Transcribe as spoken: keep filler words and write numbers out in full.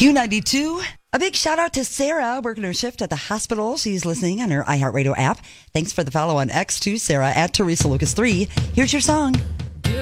Q ninety-two. A big shout out to Sarah working her shift at the hospital. She's listening on her iHeartRadio app. Thanks for the follow on X to Sarah at Teresa Lucas three. Here's your song.